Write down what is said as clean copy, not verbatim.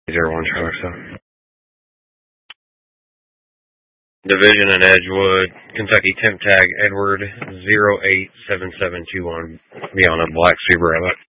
01 Charlie, so. Division in Edgewood, Kentucky temp tag Edward 087721. Be on a black Subaru.